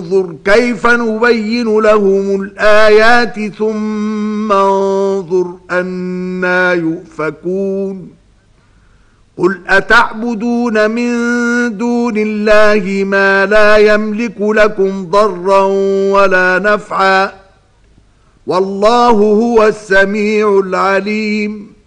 انظر كيف نبين لهم الآيات ثم انظر أنى يؤفكون قل أتعبدون من دون الله ما لا يملك لكم ضرا ولا نفعا والله هو السميع العليم